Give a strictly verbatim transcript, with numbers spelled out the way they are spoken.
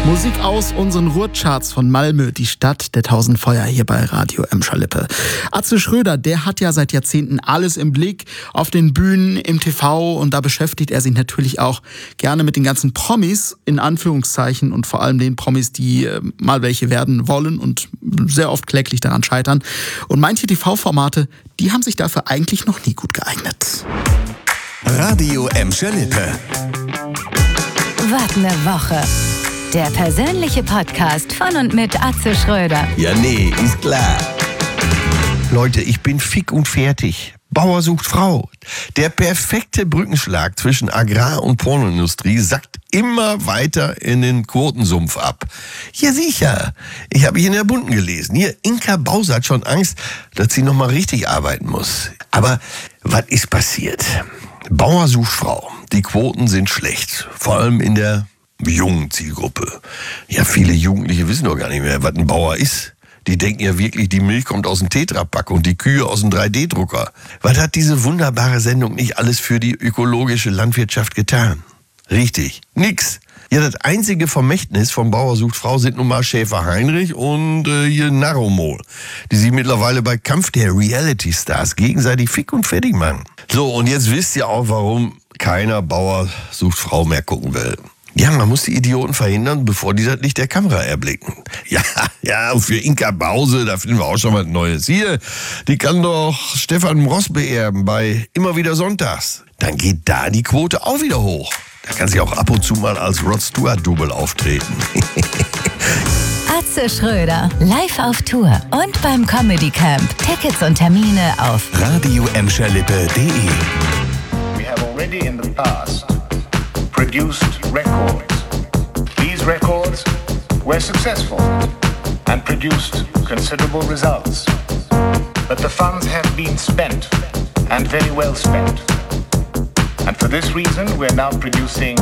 Musik aus unseren Ruhrcharts von Malmö, die Stadt der tausend Feuer, hier bei Radio Emscher-Lippe. Atze Schröder, der hat ja seit Jahrzehnten alles im Blick, auf den Bühnen, im T V, und da beschäftigt er sich natürlich auch gerne mit den ganzen Promis, in Anführungszeichen, und vor allem den Promis, die äh, mal welche werden wollen und sehr oft kläglich daran scheitern. Und manche T V-Formate, die haben sich dafür eigentlich noch nie gut geeignet. Radio Emscher-Lippe. Was ne Woche. Der persönliche Podcast von und mit Atze Schröder. Ja, nee, ist klar. Leute, ich bin fick und fertig. Bauer sucht Frau. Der perfekte Brückenschlag zwischen Agrar- und Pornoindustrie sackt immer weiter in den Quotensumpf ab. Ja, sicher. Ich habe hier in der Bunten gelesen. Hier, Inka Bause hat schon Angst, dass sie nochmal richtig arbeiten muss. Aber was ist passiert? Bauer sucht Frau. Die Quoten sind schlecht. Vor allem in der jungen Zielgruppe. Ja, viele Jugendliche wissen doch gar nicht mehr, was ein Bauer ist. Die denken ja wirklich, die Milch kommt aus dem Tetrapack und die Kühe aus dem drei D Drucker. Was hat diese wunderbare Sendung nicht alles für die ökologische Landwirtschaft getan? Richtig, nix. Ja, das einzige Vermächtnis von Bauer sucht Frau sind nun mal Schäfer Heinrich und äh, hier Naromol, die sich mittlerweile bei Kampf der Reality-Stars gegenseitig fick und fertig machen. So, und jetzt wisst ihr auch, warum keiner Bauer sucht Frau mehr gucken will. Ja, man muss die Idioten verhindern, bevor die das Licht der Kamera erblicken. Ja, ja, und für Inka Bause, da finden wir auch schon was Neues. Hier, die kann doch Stefan Ross beerben bei Immer wieder Sonntags. Dann geht da die Quote auch wieder hoch. Da kann sie auch ab und zu mal als Rod Stewart-Double auftreten. Atze Schröder, live auf Tour und beim Comedy Camp. Tickets und Termine auf radio emscher lippe punkt de. We have already in the past produced records. These records were successful and produced considerable results. But the funds have been spent, and very well spent. And for this reason, we're now producing